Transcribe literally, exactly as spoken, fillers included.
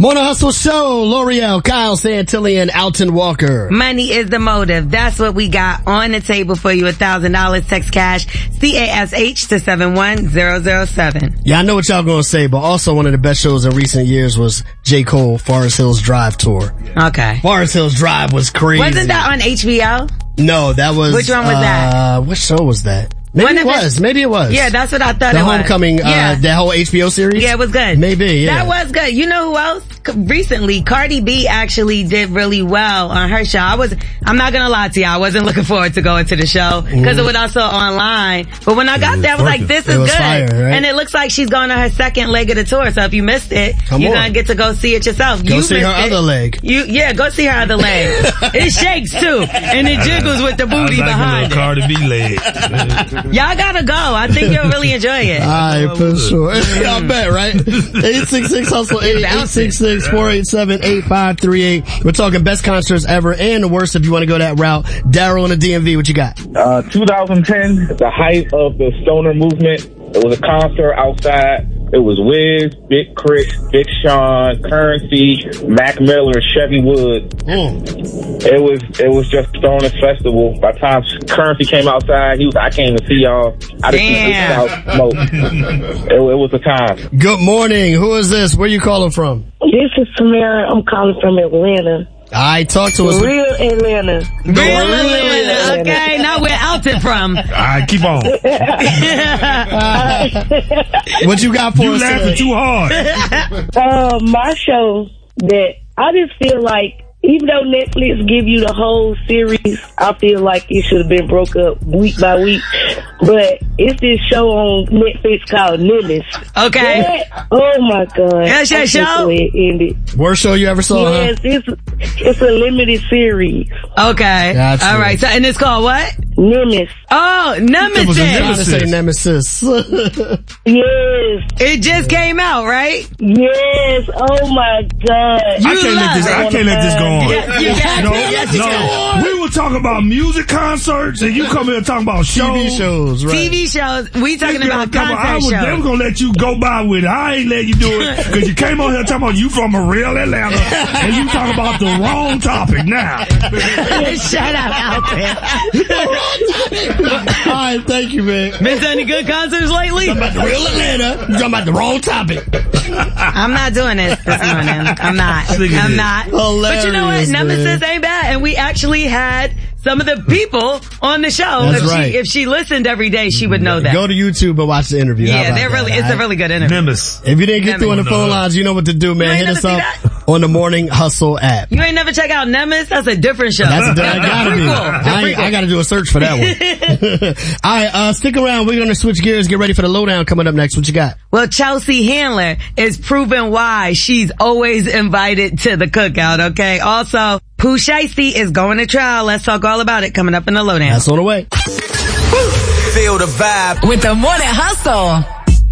Morning Hustle Show, L'Oreal, Kyle Santillan, Alton Walker. Money is the motive. That's what we got on the table for you. A thousand dollars, text cash, C A S H to seven one zero zero seven. Yeah, I know what y'all gonna say, but also one of the best shows in recent years was J. Cole, Forest Hills Drive Tour. Okay. Forest Hills Drive was crazy. Wasn't that on H B O? No, that was... Which one was uh, that? Which show was that? Maybe it was. It, Maybe it was. Yeah, that's what I thought the it was. The Homecoming, yeah. uh, that whole H B O series? Yeah, it was good. Maybe, yeah. That was good. You know who else? Recently, Cardi B actually did really well on her show. I was, I'm not gonna lie to you, I wasn't looking forward to going to the show, because it was also online. But when I got there, I was like, this is good. Fire, right? And it looks like she's going on her second leg of the tour, so if you missed it, Come you're on. gonna get to go see it yourself. Go you see her it. other leg. You, yeah, go see her other leg. It shakes too, and it jiggles with the booty like behind it. Cardi B leg. Y'all gotta go. I think you'll really enjoy it. Alright, for sure. I bet, right? eight six six hustle eight, eight six six, four eight seven, eight five three eight. We're talking best concerts ever and the worst if you want to go that route. Daryl in the D M V, what you got? Uh, twenty ten, the height of the stoner movement. It was a concert outside. It was Wiz, Big Chris, Big Sean, Currency, Mac Miller, Chevy Woods. Mm. It was it was just Stoner's Festival. By the time Currency came outside, he was I came to see y'all. I just Damn. see smoke. it, it was a time. Good morning. Who is this? Where you calling from? This is Samara. I'm calling from Atlanta. I talk to us. Real Atlanta. Real Atlanta. Okay, now we're out it from. All right, keep on. What you got for You us? laughing today? too hard. uh, my show that I just feel like, even though Netflix give you the whole series, I feel like it should have been broke up week by week. But it's this show on Netflix called Nimbus. Okay. That, oh my God. That's your I can't show? believe it ended. Worst show you ever saw, Yes, it's, it's a limited series. Okay. Gotcha. All right. So, and it's called what? Nimbus. Oh, Nemesis. huh? I was trying to say Nemesis. Yes. It just came out, right? Yes. Oh my God. You I can't let this. I can't let this go on. Yeah, you got no, to. Yes, you no. got We were talking about music concerts, and you come here talking about shows. T V shows, right? T V shows. We talking They about were talking concert I was, shows. They were gonna let you go by with it. I ain't let you do it because you came on here talking about you from a real Atlanta, and you talking about the wrong topic now. Shut up out there. Alright, thank you, man. Been to any good concerts lately? Talking about the real Atlanta. You talking about the wrong topic. I'm not doing this this morning. I'm not. Look at I'm this. not. Hilarious, But you know what? man. Nemesis ain't bad. And we actually had some of the people on the show. That's if right. she if she listened every day, she would know that. Go to YouTube and watch the interview. How Yeah, about they're that, really all it's a right? really good interview. Nimbus. If you didn't get through on the No. phone lines, you know what to do, man. You ain't Hit us never up see on the Morning Hustle app. You ain't never check out Nemesis? That's a different show. That's that gotta be. Prequel. The I, ain't- prequel. I gotta do a search for that one. Alright, uh, stick around. We're gonna switch gears. Get ready for the lowdown coming up next. What you got? Well, Chelsea Handler is proving why she's always invited to the cookout, okay? Also, Pooh Shiesty is going to trial. Let's talk all about it coming up in the lowdown. That's on the way. Feel the vibe With the Morning Hustle.